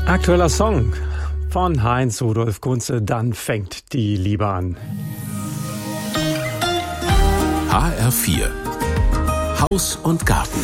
Aktueller Song von Heinz Rudolf Kunze, Dann fängt die Liebe an. HR4 Haus und Garten.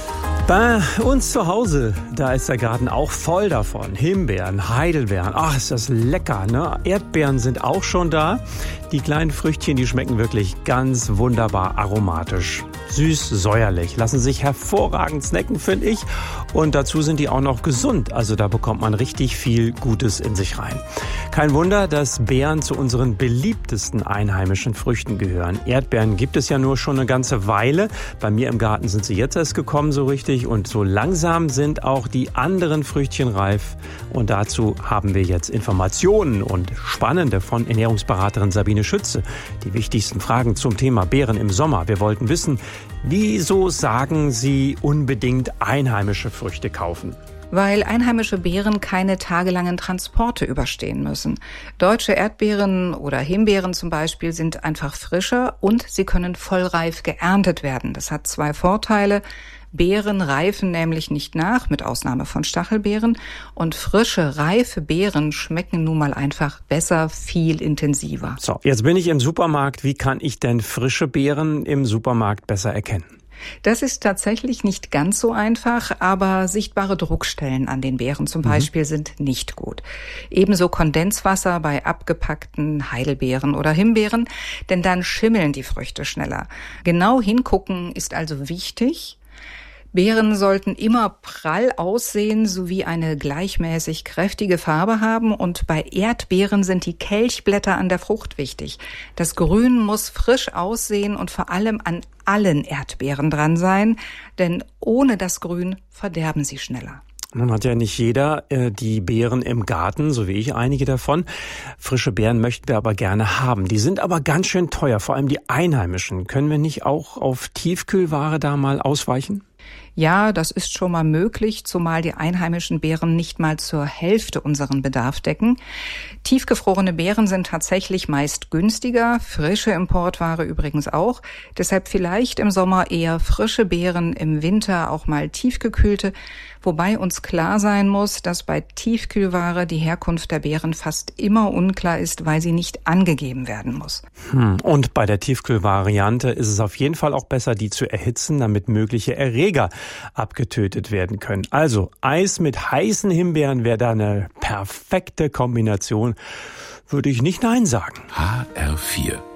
Bei uns zu Hause, da ist der Garten auch voll davon. Himbeeren, Heidelbeeren, ach, ist das lecker, ne? Erdbeeren sind auch schon da. Die kleinen Früchtchen, die schmecken wirklich ganz wunderbar aromatisch. Süß, säuerlich, lassen sich hervorragend snacken, finde ich. Und dazu sind die auch noch gesund, also da bekommt man richtig viel Gutes in sich rein. Kein Wunder, dass Beeren zu unseren beliebtesten einheimischen Früchten gehören. Erdbeeren gibt es ja nur schon eine ganze Weile. Bei mir im Garten sind sie jetzt erst gekommen so richtig und so langsam sind auch die anderen Früchtchen reif. Und dazu haben wir jetzt Informationen und Spannende von Ernährungsberaterin Sabine Schütze. Die wichtigsten Fragen zum Thema Beeren im Sommer. Wir wollten wissen, wieso sagen Sie unbedingt einheimische Früchte kaufen? Weil einheimische Beeren keine tagelangen Transporte überstehen müssen. Deutsche Erdbeeren oder Himbeeren zum Beispiel sind einfach frischer und sie können vollreif geerntet werden. Das hat zwei Vorteile. Beeren reifen nämlich nicht nach, mit Ausnahme von Stachelbeeren. Und frische, reife Beeren schmecken nun mal einfach besser, viel intensiver. So, jetzt bin ich im Supermarkt. Wie kann ich denn frische Beeren im Supermarkt besser erkennen? Das ist tatsächlich nicht ganz so einfach, aber sichtbare Druckstellen an den Beeren zum Beispiel sind nicht gut. Ebenso Kondenswasser bei abgepackten Heidelbeeren oder Himbeeren, denn dann schimmeln die Früchte schneller. Genau hingucken ist also wichtig. Beeren sollten immer prall aussehen sowie eine gleichmäßig kräftige Farbe haben und bei Erdbeeren sind die Kelchblätter an der Frucht wichtig. Das Grün muss frisch aussehen und vor allem an allen Erdbeeren dran sein, denn ohne das Grün verderben sie schneller. Nun hat ja nicht jeder die Beeren im Garten, so wie ich einige davon. Frische Beeren möchten wir aber gerne haben. Die sind aber ganz schön teuer, vor allem die einheimischen. Können wir nicht auch auf Tiefkühlware da mal ausweichen? Ja, das ist schon mal möglich, zumal die einheimischen Beeren nicht mal zur Hälfte unseren Bedarf decken. Tiefgefrorene Beeren sind tatsächlich meist günstiger, frische Importware übrigens auch. Deshalb vielleicht im Sommer eher frische Beeren, im Winter auch mal tiefgekühlte. Wobei uns klar sein muss, dass bei Tiefkühlware die Herkunft der Beeren fast immer unklar ist, weil sie nicht angegeben werden muss. Und bei der Tiefkühlvariante ist es auf jeden Fall auch besser, die zu erhitzen, damit mögliche Erreger abgetötet werden können. Also Eis mit heißen Himbeeren wäre da eine perfekte Kombination. Würde ich nicht Nein sagen. HR4